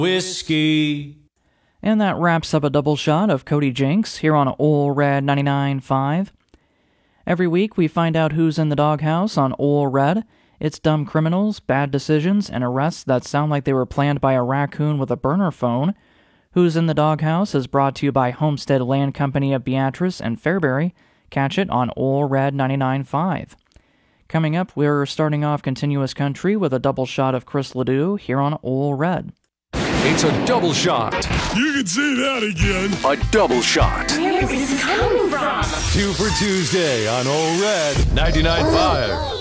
Whiskey. And that wraps up a double shot of Cody Jinks here on Ole Red 99.5. Every week we find out who's in the doghouse on Ole Red. It's dumb criminals, bad decisions, and arrests that sound like they were planned by a raccoon with a burner phone. Who's in the Doghouse is brought to you by Homestead Land Company of Beatrice and Fairbury. Catch it on Ole Red 99.5. Coming up, we're starting off Continuous Country with a double shot of Chris Ledoux here on Ole Red. It's a double shot. You can say that again. A double shot. Where is this coming from? 2 for Tuesday on Ole Red 99.5.